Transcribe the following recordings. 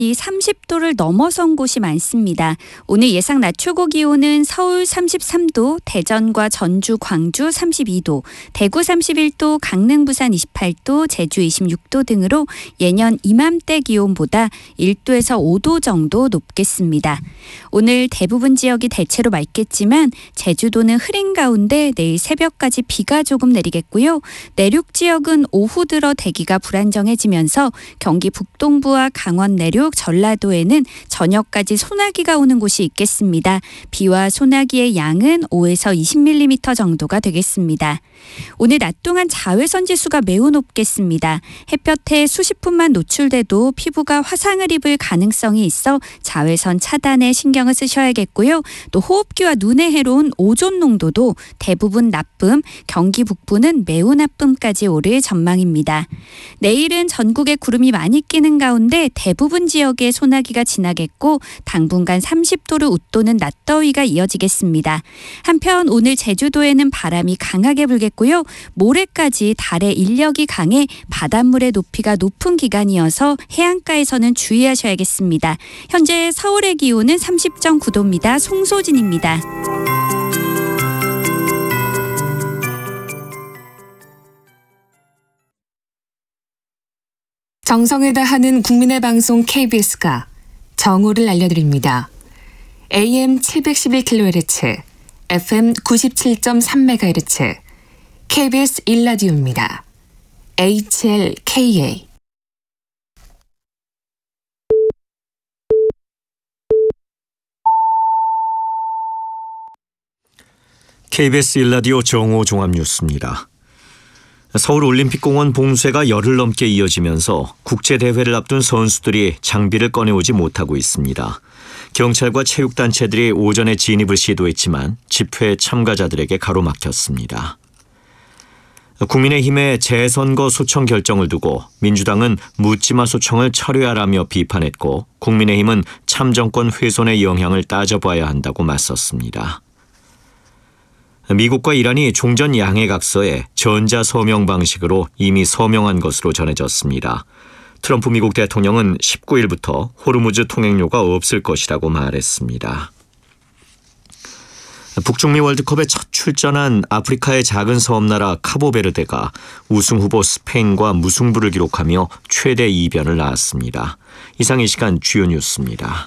이 30도를 넘어선 곳이 많습니다. 오늘 예상 낮 최고 기온은 서울 33도, 대전과 전주, 광주 32도, 대구 31도, 강릉, 부산 28도, 제주 26도 등으로 예년 이맘때 기온보다 1도에서 5도 정도 높겠습니다. 오늘 대부분 지역이 대체로 맑겠지만 제주도는 흐린 가운데 내일 새벽까지 비가 조금 내리겠고요. 내륙 지역은 오후 들어 대기가 불안정해지면서 경기 북동부와 강원 내륙, 전라도에는 저녁까지 소나기가 오는 곳이 있겠습니다. 비와 소나기의 양은 5에서 20mm 정도가 되겠습니다. 오늘 낮 동안 자외선 지수가 매우 높겠습니다. 햇볕에 수십 분만 노출돼도 피부가 화상을 입을 가능성이 있어 자외선 차단에 신경을 쓰셔야겠고요. 또 호흡기와 눈에 해로운 오존 농도도 대부분 나쁨, 경기 북부는 매우 나쁨까지 오를 전망입니다. 내일은 전국에 구름이 많이 끼는 가운데 대부분 지역에 소나기가 지나겠고 당분간 30도를 웃도는 낮더위가 이어지겠습니다. 한편 오늘 제주도에는 바람이 강하게 불겠고요. 모레까지 달의 인력이 강해 바닷물의 높이가 높은 기간이어서 해안가에서는 주의하셔야겠습니다. 현재 서울의 기온은 30.9도입니다. 송소진입니다. 정성을 다하는 국민의 방송 KBS가 정오를 알려드립니다. AM 711kHz, FM 97.3MHz, KBS 1라디오입니다. HLKA. KBS 1라디오 정오 종합뉴스입니다. 서울올림픽공원 봉쇄가 열흘 넘게 이어지면서 국제대회를 앞둔 선수들이 장비를 꺼내오지 못하고 있습니다. 경찰과 체육단체들이 오전에 진입을 시도했지만 집회 참가자들에게 가로막혔습니다. 국민의힘의 재선거 소청 결정을 두고 민주당은 묻지마 소청을 철회하라며 비판했고 국민의힘은 참정권 훼손의 영향을 따져봐야 한다고 맞섰습니다. 미국과 이란이 종전 양해각서에 전자서명 방식으로 이미 서명한 것으로 전해졌습니다. 트럼프 미국 대통령은 19일부터 호르무즈 통행료가 없을 것이라고 말했습니다. 북중미 월드컵에 첫 출전한 아프리카의 작은 섬나라 카보베르데가 우승 후보 스페인과 무승부를 기록하며 최대 이변을 낳았습니다. 이상 이 시간 주요 뉴스입니다.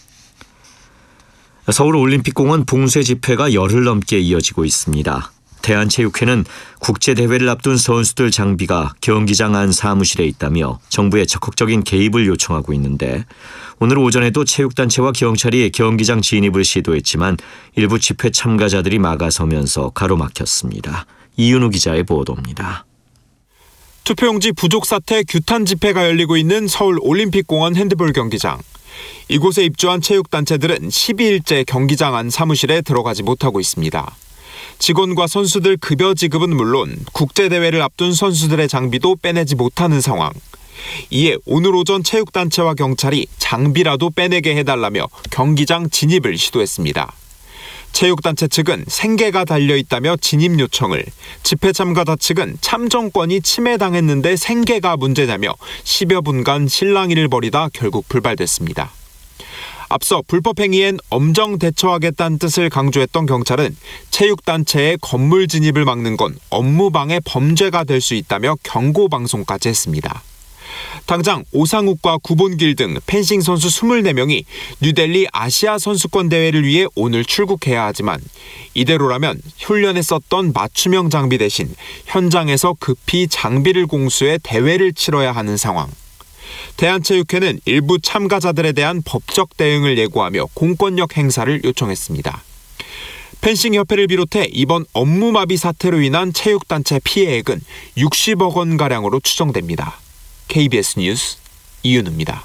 서울올림픽공원 봉쇄 집회가 열흘 넘게 이어지고 있습니다. 대한체육회는 국제대회를 앞둔 선수들 장비가 경기장 안 사무실에 있다며 정부에 적극적인 개입을 요청하고 있는데 오늘 오전에도 체육단체와 경찰이 경기장 진입을 시도했지만 일부 집회 참가자들이 막아서면서 가로막혔습니다. 이윤우 기자의 보도입니다. 투표용지 부족 사태 규탄 집회가 열리고 있는 서울올림픽공원 핸드볼 경기장. 이곳에 입주한 체육단체들은 12일째 경기장 안 사무실에 들어가지 못하고 있습니다. 직원과 선수들 급여 지급은 물론 국제대회를 앞둔 선수들의 장비도 빼내지 못하는 상황. 이에 오늘 오전 체육단체와 경찰이 장비라도 빼내게 해달라며 경기장 진입을 시도했습니다. 체육단체 측은 생계가 달려있다며 진입 요청을, 집회 참가자 측은 참정권이 침해당했는데 생계가 문제냐며 10여 분간 실랑이를 벌이다 결국 불발됐습니다. 앞서 불법 행위엔 엄정 대처하겠다는 뜻을 강조했던 경찰은 체육단체의 건물 진입을 막는 건 업무방해 범죄가 될 수 있다며 경고 방송까지 했습니다. 당장 오상욱과 구본길 등 펜싱 선수 24명이 뉴델리 아시아 선수권 대회를 위해 오늘 출국해야 하지만 이대로라면 훈련에 썼던 맞춤형 장비 대신 현장에서 급히 장비를 공수해 대회를 치러야 하는 상황. 대한체육회는 일부 참가자들에 대한 법적 대응을 예고하며 공권력 행사를 요청했습니다. 펜싱협회를 비롯해 이번 업무마비 사태로 인한 체육단체 피해액은 60억 원가량으로 추정됩니다. KBS 뉴스 이윤우입니다.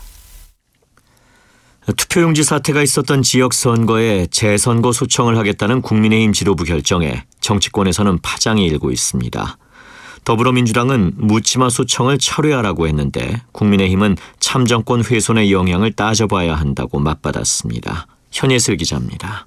투표용지 사태가 있었던 지역 선거에 재선거 소청을 하겠다는 국민의힘 지도부 결정에 정치권에서는 파장이 일고 있습니다. 더불어민주당은 묻지마 소청을 철회하라고 했는데 국민의힘은 참정권 훼손의 영향을 따져봐야 한다고 맞받았습니다. 현예슬 기자입니다.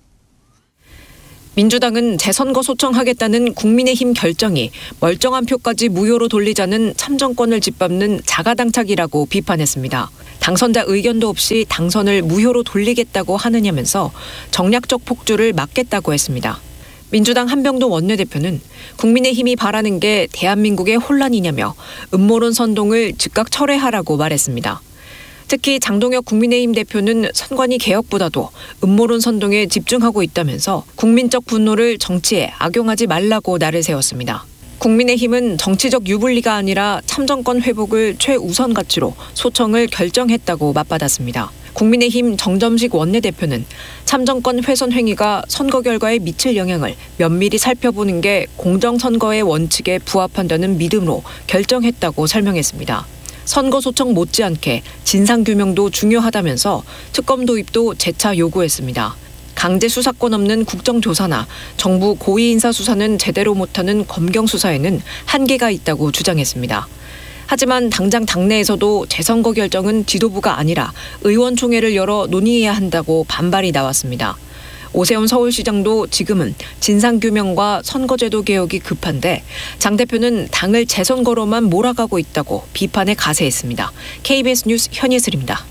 민주당은 재선거 소청하겠다는 국민의힘 결정이 멀쩡한 표까지 무효로 돌리자는 참정권을 짓밟는 자가당착이라고 비판했습니다. 당선자 의견도 없이 당선을 무효로 돌리겠다고 하느냐면서 정략적 폭주를 막겠다고 했습니다. 민주당 한병도 원내대표는 국민의힘이 바라는 게 대한민국의 혼란이냐며 음모론 선동을 즉각 철회하라고 말했습니다. 특히 장동혁 국민의힘 대표는 선관위 개혁보다도 음모론 선동에 집중하고 있다면서 국민적 분노를 정치에 악용하지 말라고 날을 세웠습니다. 국민의힘은 정치적 유불리가 아니라 참정권 회복을 최우선 가치로 소청을 결정했다고 맞받았습니다. 국민의힘 정점식 원내대표는 참정권 훼손 행위가 선거 결과에 미칠 영향을 면밀히 살펴보는 게 공정선거의 원칙에 부합한다는 믿음으로 결정했다고 설명했습니다. 선거 소청 못지않게 진상규명도 중요하다면서 특검 도입도 재차 요구했습니다. 강제 수사권 없는 국정조사나 정부 고위 인사 수사는 제대로 못하는 검경 수사에는 한계가 있다고 주장했습니다. 하지만 당장 당내에서도 재선거 결정은 지도부가 아니라 의원총회를 열어 논의해야 한다고 반발이 나왔습니다. 오세훈 서울시장도 지금은 진상규명과 선거제도 개혁이 급한데 장 대표는 당을 재선거로만 몰아가고 있다고 비판에 가세했습니다. KBS 뉴스 현예슬입니다.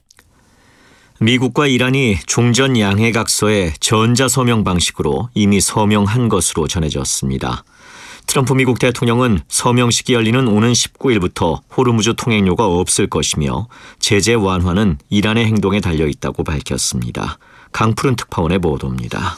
미국과 이란이 종전 양해각서에 전자서명 방식으로 이미 서명한 것으로 전해졌습니다. 트럼프 미국 대통령은 서명식이 열리는 오는 19일부터 호르무즈 통행료가 없을 것이며 제재 완화는 이란의 행동에 달려있다고 밝혔습니다. 강푸른 특파원의 보도입니다.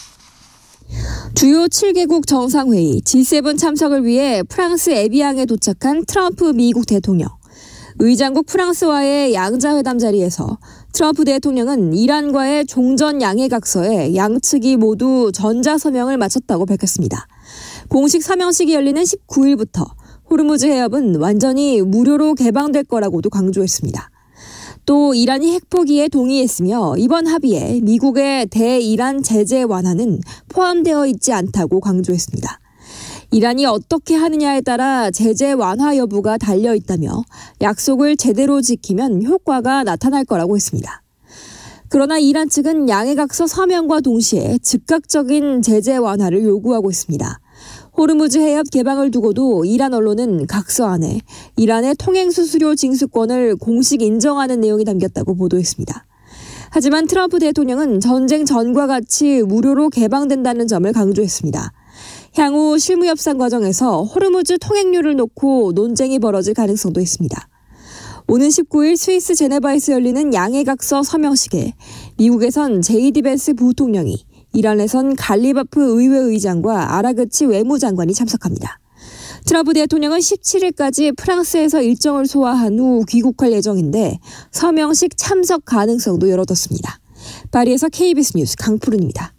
주요 7개국 정상회의 G7 참석을 위해 프랑스 에비앙에 도착한 트럼프 미국 대통령. 의장국 프랑스와의 양자회담 자리에서 트럼프 대통령은 이란과의 종전 양해각서에 양측이 모두 전자서명을 마쳤다고 밝혔습니다. 공식 서명식이 열리는 19일부터 호르무즈 해협은 완전히 무료로 개방될 거라고도 강조했습니다. 또 이란이 핵 포기에 동의했으며 이번 합의에 미국의 대이란 제재 완화는 포함되어 있지 않다고 강조했습니다. 이란이 어떻게 하느냐에 따라 제재 완화 여부가 달려있다며 약속을 제대로 지키면 효과가 나타날 거라고 했습니다. 그러나 이란 측은 양해각서 서명과 동시에 즉각적인 제재 완화를 요구하고 있습니다. 호르무즈 해협 개방을 두고도 이란 언론은 각서 안에 이란의 통행수수료 징수권을 공식 인정하는 내용이 담겼다고 보도했습니다. 하지만 트럼프 대통령은 전쟁 전과 같이 무료로 개방된다는 점을 강조했습니다. 향후 실무 협상 과정에서 호르무즈 통행료를 놓고 논쟁이 벌어질 가능성도 있습니다. 오는 19일 스위스 제네바에서 열리는 양해각서 서명식에 미국에선 제이디 벤스 부통령이, 이란에선 갈리바프 의회의장과 아라그치 외무장관이 참석합니다. 트럼프 대통령은 17일까지 프랑스에서 일정을 소화한 후 귀국할 예정인데 서명식 참석 가능성도 열어뒀습니다. 파리에서 KBS 뉴스 강푸른입니다.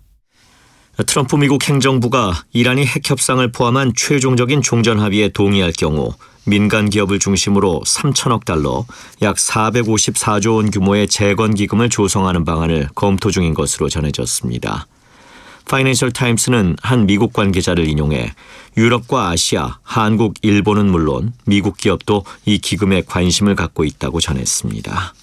트럼프 미국 행정부가 이란이 핵 협상을 포함한 최종적인 종전 합의에 동의할 경우 민간 기업을 중심으로 3천억 달러, 약 454조 원 규모의 재건 기금을 조성하는 방안을 검토 중인 것으로 전해졌습니다. 파이낸셜 타임스는 한 미국 관계자를 인용해 유럽과 아시아, 한국, 일본은 물론 미국 기업도 이 기금에 관심을 갖고 있다고 전했습니다.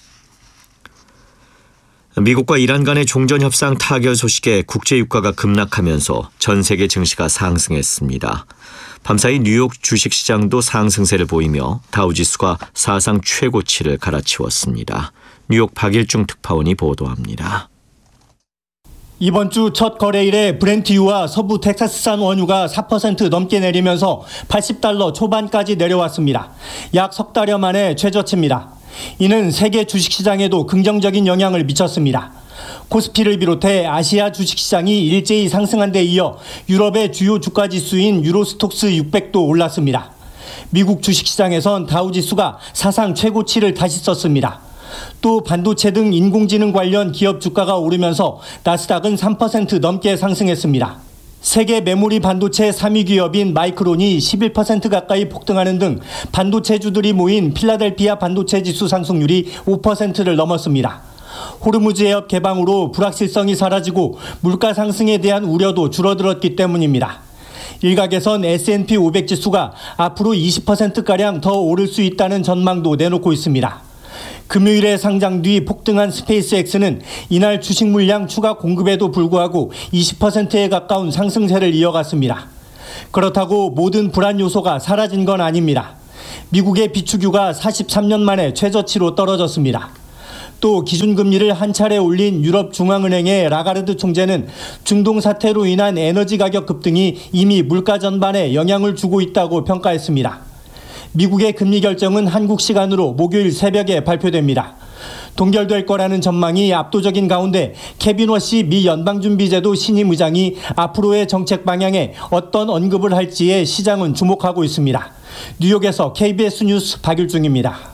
미국과 이란 간의 종전협상 타결 소식에 국제유가가 급락하면서 전 세계 증시가 상승했습니다. 밤사이 뉴욕 주식시장도 상승세를 보이며 다우지수가 사상 최고치를 갈아치웠습니다. 뉴욕 박일중 특파원이 보도합니다. 이번 주 첫 거래일에 브렌트유와 서부 텍사스산 원유가 4% 넘게 내리면서 $80 초반까지 내려왔습니다. 약 석 달여 만에 최저치입니다. 이는 세계 주식시장에도 긍정적인 영향을 미쳤습니다. 코스피를 비롯해 아시아 주식시장이 일제히 상승한 데 이어 유럽의 주요 주가지수인 유로스톡스 600도 올랐습니다. 미국 주식시장에선 다우지수가 사상 최고치를 다시 썼습니다. 또 반도체 등 인공지능 관련 기업 주가가 오르면서 나스닥은 3% 넘게 상승했습니다. 세계 메모리 반도체 3위 기업인 마이크론이 11% 가까이 폭등하는 등 반도체주들이 모인 필라델피아 반도체 지수 상승률이 5%를 넘었습니다. 호르무즈 해협 개방으로 불확실성이 사라지고 물가 상승에 대한 우려도 줄어들었기 때문입니다. 일각에선 S&P 500 지수가 앞으로 20%가량 더 오를 수 있다는 전망도 내놓고 있습니다. 금요일에 상장 뒤 폭등한 스페이스X는 이날 주식 물량 추가 공급에도 불구하고 20%에 가까운 상승세를 이어갔습니다. 그렇다고 모든 불안 요소가 사라진 건 아닙니다. 미국의 비축유가 43년 만에 최저치로 떨어졌습니다. 또 기준금리를 한 차례 올린 유럽중앙은행의 라가르드 총재는 중동 사태로 인한 에너지 가격 급등이 이미 물가 전반에 영향을 주고 있다고 평가했습니다. 미국의 금리 결정은 한국 시간으로 목요일 새벽에 발표됩니다. 동결될 거라는 전망이 압도적인 가운데 케빈 워시 미 연방준비제도 신임 의장이 앞으로의 정책 방향에 어떤 언급을 할지에 시장은 주목하고 있습니다. 뉴욕에서 KBS 뉴스 박일중입니다.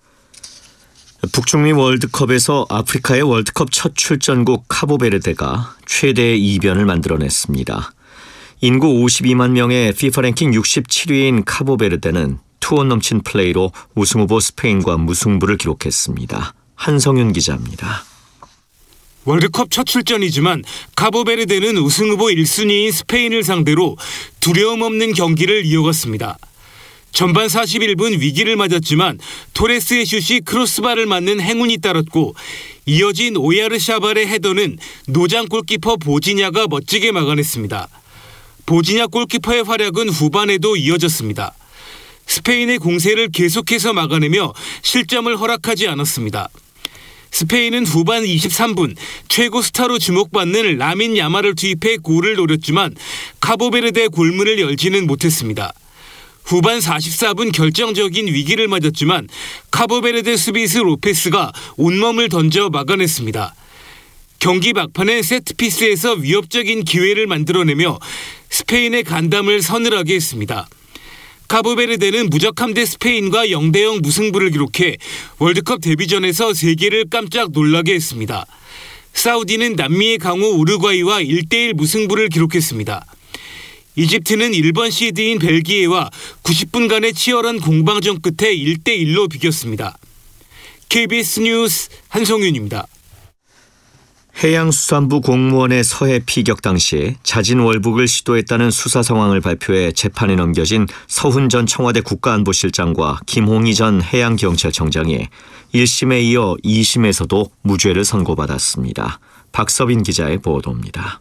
북중미 월드컵에서 아프리카의 월드컵 첫 출전국 카보베르데가 최대의 이변을 만들어냈습니다. 인구 52만 명의 FIFA 랭킹 67위인 카보베르데는 투혼 넘친 플레이로 우승 후보 스페인과 무승부를 기록했습니다. 한성윤 기자입니다. 월드컵 첫 출전이지만 카보베르데는 우승 후보 1순위인 스페인을 상대로 두려움 없는 경기를 이어갔습니다. 전반 41분 위기를 맞았지만 토레스의 슛이 크로스바를 맞는 행운이 따랐고 이어진 오야르샤발의 헤더는 노장 골키퍼 보지냐가 멋지게 막아냈습니다. 보지냐 골키퍼의 활약은 후반에도 이어졌습니다. 스페인의 공세를 계속해서 막아내며 실점을 허락하지 않았습니다. 스페인은 후반 23분 최고 스타로 주목받는 라민 야말을 투입해 골을 노렸지만 카보베르데 골문을 열지는 못했습니다. 후반 44분 결정적인 위기를 맞았지만 카보베르데 수비수 로페스가 온몸을 던져 막아냈습니다. 경기 막판에 세트피스에서 위협적인 기회를 만들어내며 스페인의 간담을 서늘하게 했습니다. 카보베르데는 무적함 대 스페인과 0대0 무승부를 기록해 월드컵 데뷔전에서 세계를 깜짝 놀라게 했습니다. 사우디는 남미의 강호 우루과이와 1대1 무승부를 기록했습니다. 이집트는 1번 시드인 벨기에와 90분간의 치열한 공방전 끝에 1대1로 비겼습니다. KBS 뉴스 한성윤입니다. 해양수산부 공무원의 서해 피격 당시 자진 월북을 시도했다는 수사 상황을 발표해 재판에 넘겨진 서훈 전 청와대 국가안보실장과 김홍희 전 해양경찰청장이 1심에 이어 2심에서도 무죄를 선고받았습니다. 박서빈 기자의 보도입니다.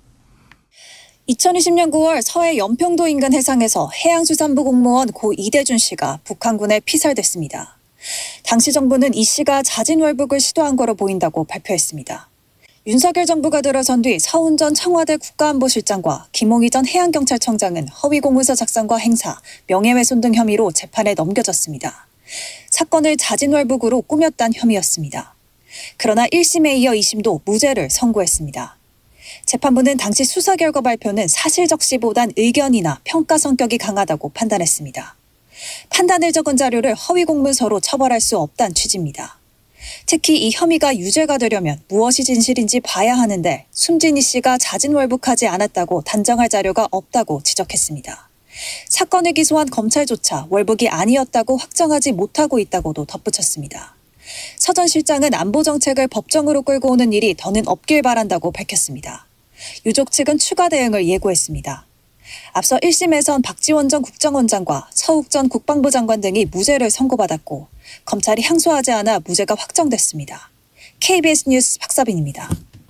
2020년 9월 서해 연평도 인근 해상에서 해양수산부 공무원 고 이대준 씨가 북한군에 피살됐습니다. 당시 정부는 이 씨가 자진 월북을 시도한 거로 보인다고 발표했습니다. 윤석열 정부가 들어선 뒤 서훈 전 청와대 국가안보실장과 김홍희 전 해양경찰청장은 허위공문서 작성과 행사, 명예훼손 등 혐의로 재판에 넘겨졌습니다. 사건을 자진 월북으로 꾸몄다는 혐의였습니다. 그러나 1심에 이어 2심도 무죄를 선고했습니다. 재판부는 당시 수사 결과 발표는 사실 적시보단 의견이나 평가 성격이 강하다고 판단했습니다. 판단을 적은 자료를 허위 공문서로 처벌할 수 없다는 취지입니다. 특히 이 혐의가 유죄가 되려면 무엇이 진실인지 봐야 하는데 숨진 이 씨가 자진 월북하지 않았다고 단정할 자료가 없다고 지적했습니다. 사건을 기소한 검찰조차 월북이 아니었다고 확정하지 못하고 있다고도 덧붙였습니다. 서 전 실장은 안보 정책을 법정으로 끌고 오는 일이 더는 없길 바란다고 밝혔습니다. 유족 측은 추가 대응을 예고했습니다. 앞서 1심에선 박지원 전 국정원장과 서욱 전 국방부 장관 등이 무죄를 선고받았고 검찰이 항소하지 않아 무죄가 확정됐습니다. KBS 뉴스 박서빈입니다.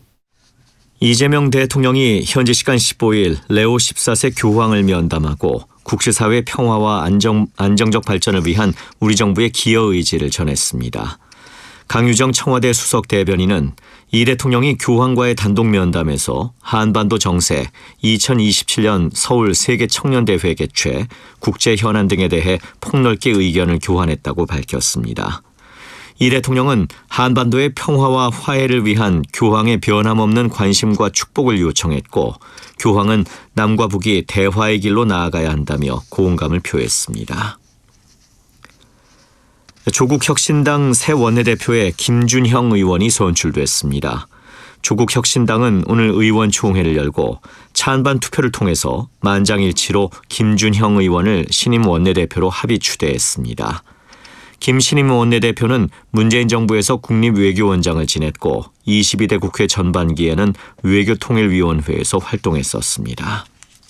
이재명 대통령이 현지 시간 15일 레오 14세 교황을 면담하고 국제사회 평화와 안정적 발전을 위한 우리 정부의 기여 의지를 전했습니다. 강유정 청와대 수석 대변인은 이 대통령이 교황과의 단독 면담에서 한반도 정세, 2027년 서울 세계 청년대회 개최, 국제 현안 등에 대해 폭넓게 의견을 교환했다고 밝혔습니다. 이 대통령은 한반도의 평화와 화해를 위한 교황의 변함없는 관심과 축복을 요청했고 교황은 남과 북이 대화의 길로 나아가야 한다며 공감을 표했습니다. 조국 혁신당 새 원내대표에 김준형 의원이 선출됐습니다. 조국 혁신당은 오늘 의원총회를 열고 찬반 투표를 통해서 만장일치로 김준형 의원을 신임 원내대표로 합의 추대했습니다. 김 신임 원내대표는 문재인 정부에서 국립외교원장을 지냈고 22대 국회 전반기에는 외교통일위원회에서 활동했었습니다.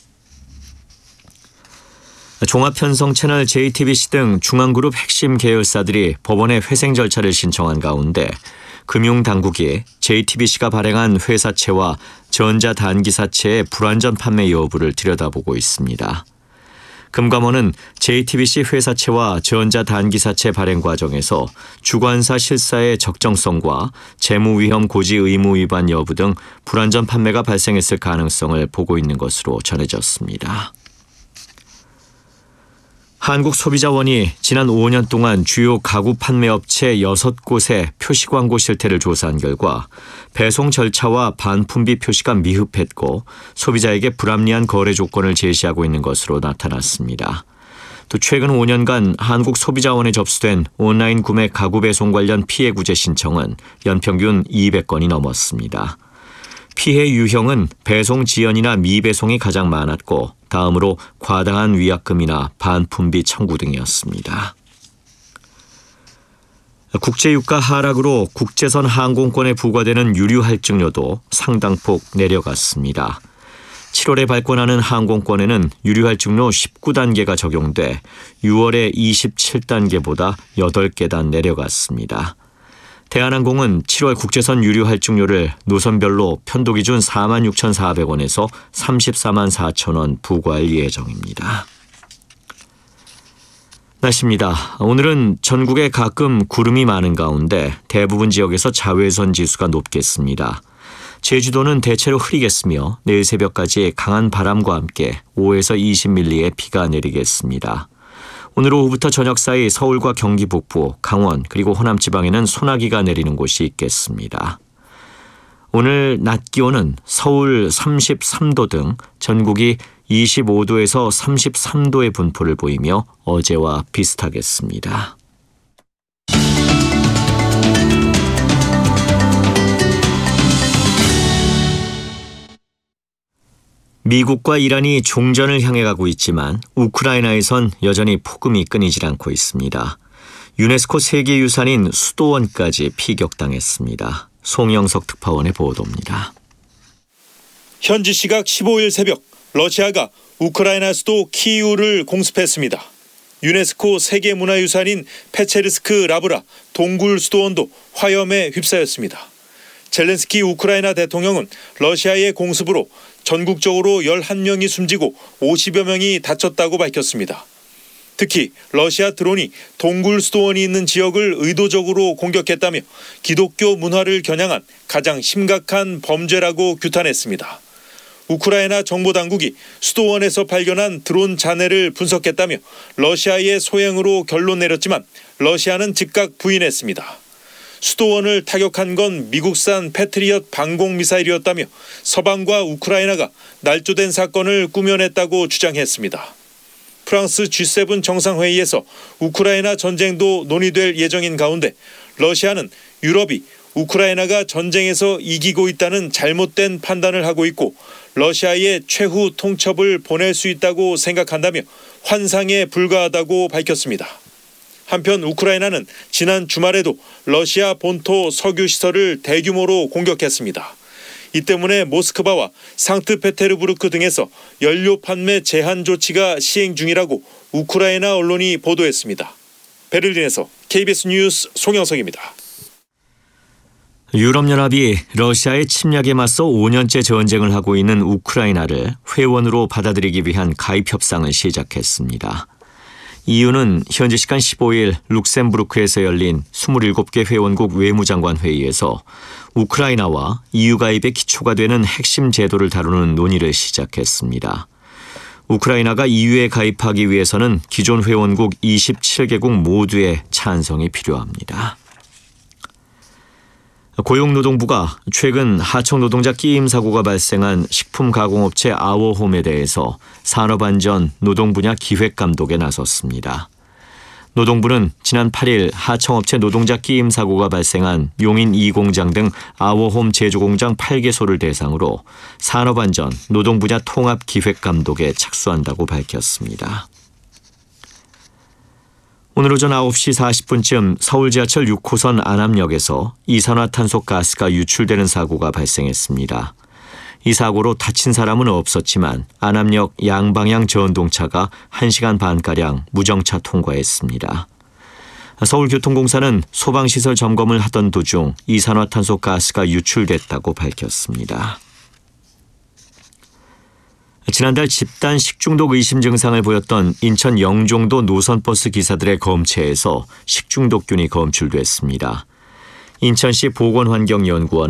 종합편성채널 JTBC 등 중앙그룹 핵심 계열사들이 법원에 회생 절차를 신청한 가운데 금융당국이 JTBC가 발행한 회사채와 전자단기사채의 불완전 판매 여부를 들여다보고 있습니다. 금감원은 JTBC 회사채와 전자단기사채 발행 과정에서 주관사 실사의 적정성과 재무위험 고지 의무 위반 여부 등 불완전 판매가 발생했을 가능성을 보고 있는 것으로 전해졌습니다. 한국소비자원이 지난 5년 동안 주요 가구 판매업체 6곳의 표시광고 실태를 조사한 결과 배송 절차와 반품비 표시가 미흡했고 소비자에게 불합리한 거래 조건을 제시하고 있는 것으로 나타났습니다. 또 최근 5년간 한국소비자원에 접수된 온라인 구매 가구 배송 관련 피해 구제 신청은 연평균 200건이 넘었습니다. 피해 유형은 배송 지연이나 미배송이 가장 많았고 다음으로 과다한 위약금이나 반품비 청구 등이었습니다. 국제유가 하락으로 국제선 항공권에 부과되는 유류 할증료도 상당폭 내려갔습니다. 7월에 발권하는 항공권에는 유류 할증료 19단계가 적용돼 6월의 27단계보다 8계단 내려갔습니다. 대한항공은 7월 국제선 유류 할증료를 노선별로 편도 기준 46,400원에서 344,000원 부과할 예정입니다. 날씨입니다. 오늘은 전국에 가끔 구름이 많은 가운데 대부분 지역에서 자외선 지수가 높겠습니다. 제주도는 대체로 흐리겠으며 내일 새벽까지 강한 바람과 함께 5에서 20mm의 비가 내리겠습니다. 오늘 오후부터 저녁 사이 서울과 경기 북부, 강원 그리고 호남 지방에는 소나기가 내리는 곳이 있겠습니다. 오늘 낮 기온은 서울 33도 등 전국이 25도에서 33도의 분포를 보이며 어제와 비슷하겠습니다. 미국과 이란이 종전을 향해 가고 있지만 우크라이나에선 여전히 폭음이 끊이질 않고 있습니다. 유네스코 세계유산인 수도원까지 피격당했습니다. 송영석 특파원의 보도입니다. 현지 시각 15일 새벽 러시아가 우크라이나 수도 키이우를 공습했습니다. 유네스코 세계문화유산인 페체르스크 라브라 동굴 수도원도 화염에 휩싸였습니다. 젤렌스키 우크라이나 대통령은 러시아의 공습으로 전국적으로 11명이 숨지고 50여 명이 다쳤다고 밝혔습니다. 특히 러시아 드론이 동굴 수도원이 있는 지역을 의도적으로 공격했다며 기독교 문화를 겨냥한 가장 심각한 범죄라고 규탄했습니다. 우크라이나 정보당국이 수도원에서 발견한 드론 잔해를 분석했다며 러시아의 소행으로 결론 내렸지만 러시아는 즉각 부인했습니다. 수도원을 타격한 건 미국산 패트리엇 방공미사일이었다며 서방과 우크라이나가 날조된 사건을 꾸며냈다고 주장했습니다. 프랑스 G7 정상회의에서 우크라이나 전쟁도 논의될 예정인 가운데 러시아는 유럽이 우크라이나가 전쟁에서 이기고 있다는 잘못된 판단을 하고 있고 러시아의 최후 통첩을 보낼 수 있다고 생각한다며 환상에 불과하다고 밝혔습니다. 한편 우크라이나는 지난 주말에도 러시아 본토 석유 시설을 대규모로 공격했습니다. 이 때문에 모스크바와 상트페테르부르크 등에서 연료 판매 제한 조치가 시행 중이라고 우크라이나 언론이 보도했습니다. 베를린에서 KBS 뉴스 송영석입니다. 유럽연합이 러시아의 침략에 맞서 5년째 전쟁을 하고 있는 우크라이나를 회원으로 받아들이기 위한 가입 협상을 시작했습니다. EU는 현지 시간 15일 룩셈부르크에서 열린 27개 회원국 외무장관 회의에서 우크라이나와 EU 가입의 기초가 되는 핵심 제도를 다루는 논의를 시작했습니다. 우크라이나가 EU에 가입하기 위해서는 기존 회원국 27개국 모두의 찬성이 필요합니다. 고용노동부가 최근 하청 노동자 끼임 사고가 발생한 식품 가공업체 아워홈에 대해서 산업안전 노동 분야 기획 감독에 나섰습니다. 노동부는 지난 8일 하청업체 노동자 끼임 사고가 발생한 용인 2공장 등 아워홈 제조공장 8개소를 대상으로 산업안전 노동 분야 통합 기획 감독에 착수한다고 밝혔습니다. 오늘 오전 9시 40분쯤 서울 지하철 6호선 안암역에서 이산화탄소 가스가 유출되는 사고가 발생했습니다. 이 사고로 다친 사람은 없었지만 안암역 양방향 전동차가 1시간 반가량 무정차 통과했습니다. 서울교통공사는 소방시설 점검을 하던 도중 이산화탄소 가스가 유출됐다고 밝혔습니다. 지난달 집단 식중독 의심 증상을 보였던 인천 영종도 노선버스 기사들의 검체에서 식중독균이 검출됐습니다. 인천시 보건환경연구원은